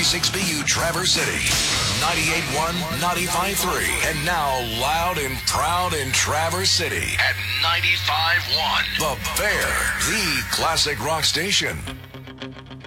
KW6BU Traverse City, 98.1, 95.3, and now loud and proud in Traverse City at 95.1. The Bear, the classic rock station.